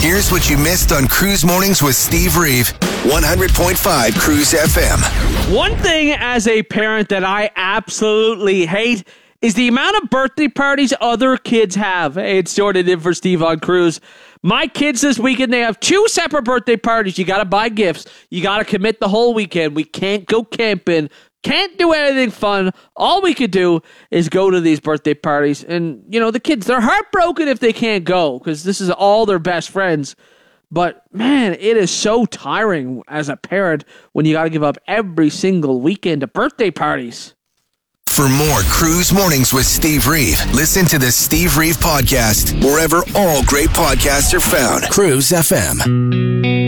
Here's what you missed on Cruise Mornings with Steve Reeve. 100.5 Cruise FM. One thing as a parent that I absolutely hate is the amount of birthday parties other kids have. Hey, it's Jordan in for Steve on Cruise. My kids this weekend, they have 2 separate birthday parties. You got to buy gifts. You got to commit the whole weekend. We can't go camping. Can't do anything fun. All we could do is go to these birthday parties. And, you know, the kids, they're heartbroken if they can't go because this is all their best friends. But, man, it is so tiring as a parent when you got to give up every single weekend to birthday parties. For more Cruise Mornings with Steve Reeve, listen to the Steve Reeve Podcast wherever all great podcasts are found. Cruise FM.